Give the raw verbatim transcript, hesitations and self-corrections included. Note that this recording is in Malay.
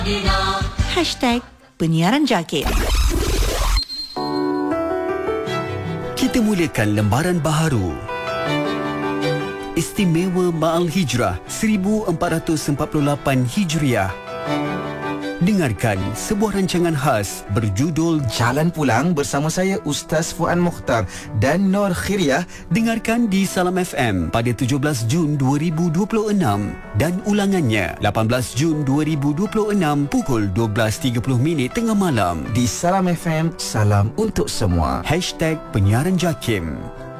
Hashtag Penyiaran Jakim. Kita mulakan lembaran baharu. Istimewa Ma'al Hijrah seribu empat ratus empat puluh lapan Hijriah. Dengarkan sebuah rancangan khas berjudul Jalan Pulang bersama saya Ustaz Fuan Mukhtar dan Nur Khiriah. Dengarkan di Salam F M pada tujuh belas Jun dua ribu dua puluh enam dan ulangannya lapan belas Jun dua ribu dua puluh enam pukul dua belas tiga puluh minit tengah malam di Salam F M. Salam untuk semua. Hashtag Penyiaran Jakim.